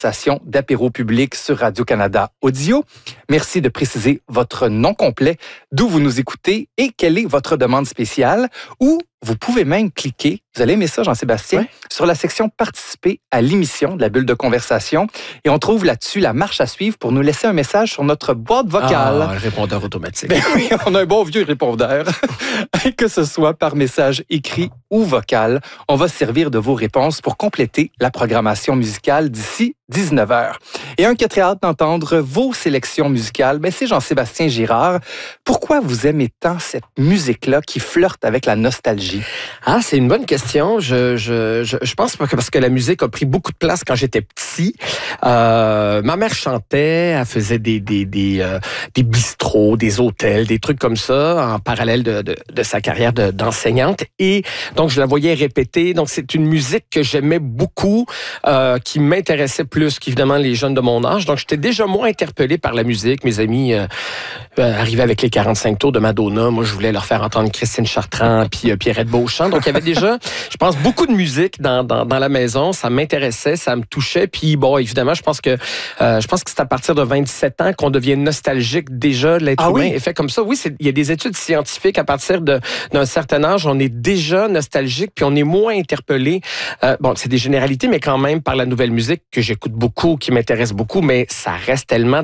d'apéro public sur Radio-Canada Audio. Merci de préciser votre nom complet, d'où vous nous écoutez et quelle est votre demande spéciale. Ou vous pouvez même cliquer, vous allez aimer ça Jean-Sébastien, sur la section « Participer à l'émission » de la bulle de conversation. Et on trouve là-dessus la marche à suivre pour nous laisser un message sur notre boîte vocale. Ah, un répondeur automatique. Ben oui, on a un bon vieux répondeur. Que ce soit par message écrit ou vocal, on va se servir de vos réponses pour compléter la programmation musicale d'ici 19h. Et un qui a très hâte d'entendre vos sélections musicales, ben c'est Jean-Sébastien Girard. Pourquoi vous aimez tant cette musique-là qui flirte avec la nostalgie? Ah, c'est une bonne question. Je pense parce que la musique a pris beaucoup de place quand j'étais petit. Ma mère chantait, elle faisait des bistrots, des hôtels, des trucs comme ça en parallèle de sa carrière d'enseignante. Et donc, je la voyais répéter. Donc, c'est une musique que j'aimais beaucoup, qui m'intéressait plus qu'évidemment les jeunes de mon âge. Donc, j'étais déjà moins interpellé par la musique. Mes amis arrivaient avec les 45 tours de Madonna. Moi, je voulais leur faire entendre Christine Chartrand puis Pierrette Beauchamp. Donc, il y avait déjà, je pense, beaucoup de musique dans la maison. Ça m'intéressait, ça me touchait. Puis, bon, évidemment, je pense que c'est à partir de 27 ans qu'on devient nostalgique déjà. L'être humain est fait comme ça. Oui, il y a des études scientifiques. À partir d'un certain âge, on est déjà nostalgique puis on est moins interpellé. Bon, c'est des généralités, mais quand même par la nouvelle musique que j'écoute beaucoup, qui m'intéresse beaucoup, mais ça reste tellement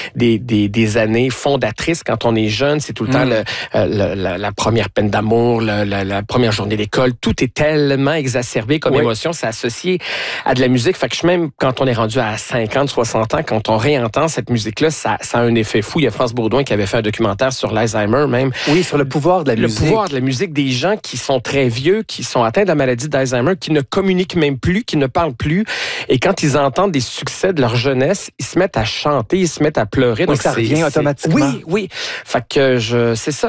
des années fondatrices quand on est jeune. C'est tout le temps la première peine d'amour, la première journée d'école. Tout est tellement exacerbé comme émotion. C'est associé à de la musique. Fait que même quand on est rendu à 50, 60 ans, quand on réentend cette musique-là, ça a un effet fou. Il y a France Baudouin qui avait fait un documentaire sur l'Alzheimer même. Oui, sur le pouvoir de la musique. Le pouvoir de la musique des gens qui sont très vieux, qui sont atteints de la maladie d'Alzheimer, qui ne communiquent même plus, qui ne parlent plus. Et quand ils entendent des succès de leur jeunesse, ils se mettent à chanter, ils se mettent à pleurer. Oui, donc ça revient automatiquement. Oui. Fait que c'est ça.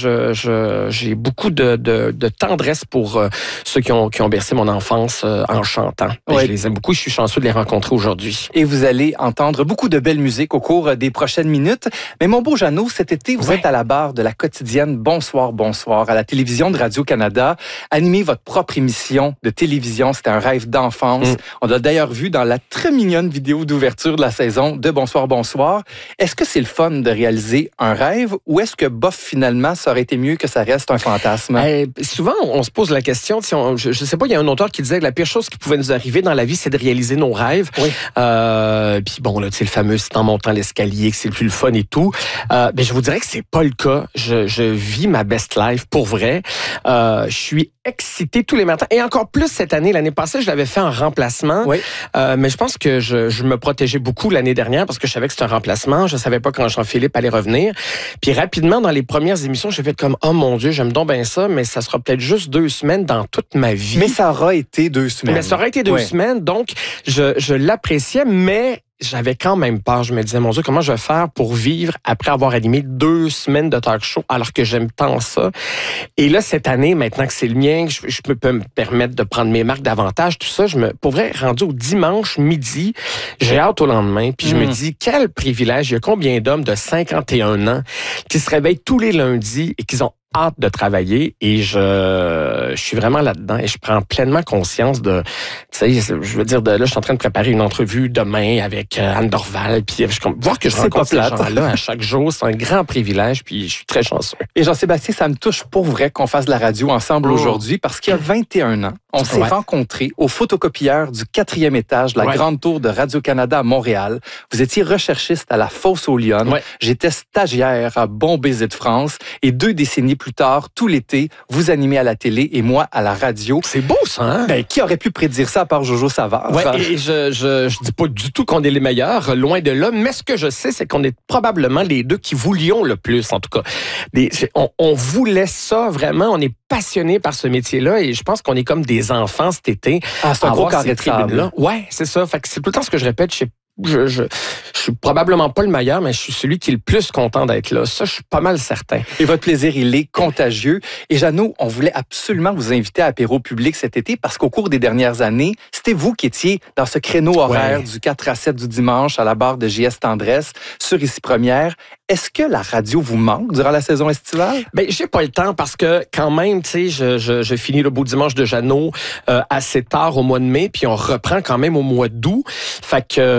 J'ai beaucoup de tendresse pour ceux qui ont bercé mon enfance en chantant. Je les aime beaucoup. Je suis chanceux de les rencontrer aujourd'hui. Et vous allez entendre beaucoup de belle musique au cours des prochaines minutes. Mais mon beau Jeannot, cet été, vous êtes à la barre de la quotidienne Bonsoir, bonsoir à la télévision de Radio-Canada. Animez votre propre émission de télévision. C'était un rêve d'enfance. On l'a d'ailleurs vu dans la très mignonne vidéo d'ouverture de la saison de Bonsoir, bonsoir. Est-ce que c'est le fun de réaliser un rêve ou est-ce que bof, finalement, ça aurait été mieux que ça reste un fantasme? Souvent, on se pose la question, je sais pas, il y a un auteur qui disait que la pire chose qui pouvait nous arriver dans la vie, c'est de réaliser nos rêves. Oui. Puis bon, là, tu sais, le fameux, c'est en montant l'escalier que c'est le plus le fun et tout. Mais je vous dirais que c'est pas le cas. Je vis ma best life pour vrai. Je suis excité tous les matins. Et encore plus cette année. L'année passée, je l'avais fait en remplacement. Oui. Mais je pense que je me protégeais beaucoup l'année dernière parce que je savais que c'était un remplacement. Je savais pas quand Jean-Philippe allait revenir. Puis rapidement, dans les premières émissions, j'ai fait comme, oh mon Dieu, j'aime donc bien ça, mais ça sera peut-être juste 2 semaines dans toute ma vie. Mais ça aura été 2 semaines. Mais ça aurait été 2 semaines. Donc, je l'appréciais, mais j'avais quand même peur. Je me disais, mon Dieu, comment je vais faire pour vivre après avoir animé 2 semaines de talk show alors que j'aime tant ça. Et là, cette année, maintenant que c'est le mien, je peux me permettre de prendre mes marques davantage, tout ça, pour vrai, rendu au dimanche midi, j'ai hâte au lendemain, puis je me dis, quel privilège. Il y a combien d'hommes de 51 ans qui se réveillent tous les lundis et qui ont hâte de travailler et je suis vraiment là-dedans et je prends pleinement conscience de, tu sais, je veux dire, là, je suis en train de préparer une entrevue demain avec Anne Dorval, puis voir que je rencontre ces gens-là à chaque jour, c'est un grand privilège, puis je suis très chanceux. Et Jean-Sébastien, ça me touche pour vrai qu'on fasse de la radio ensemble aujourd'hui parce qu'il y a 21 ans, on s'est rencontrés au photocopieur du 4e étage de la Grande Tour de Radio-Canada à Montréal. Vous étiez recherchiste à la Fosse aux Lyonnes. J'étais stagiaire à Bon Baiser de France et 2 décennies plus tard, tout l'été, vous animez à la télé et moi à la radio. C'est beau, ça, hein? Ben, qui aurait pu prédire ça à part Jojo Savard? Ouais, et je dis pas du tout qu'on est les meilleurs, loin de là, mais ce que je sais, c'est qu'on est probablement les 2 qui voulions le plus, en tout cas. On voulait ça, vraiment, on est passionnés par ce métier-là et je pense qu'on est comme des enfants cet été. C'est un gros carré de sable. Ouais, c'est ça. Fait que c'est tout le temps ce que je répète, je suis probablement pas le meilleur, mais je suis celui qui est le plus content d'être là. Ça, je suis pas mal certain. Et votre plaisir, il est contagieux. Et Jeannot, on voulait absolument vous inviter à Apéro Public cet été parce qu'au cours des dernières années, c'était vous qui étiez dans ce créneau horaire du 4 à 7 du dimanche à la barre de JS Tendresse sur Ici Première. Est-ce que la radio vous manque durant la saison estivale? Ben, j'ai pas le temps parce que quand même, tu sais, je finis le beau dimanche de Jeannot assez tard au mois de mai, puis on reprend quand même au mois d'août. Fait que